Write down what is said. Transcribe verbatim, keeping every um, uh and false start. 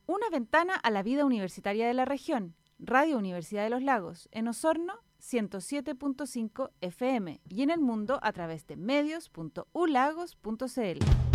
Una ventana a la vida universitaria de la región. Radio Universidad de los Lagos, en Osorno, ciento siete punto cinco F M y en el mundo a través de medios punto u lagos punto c l.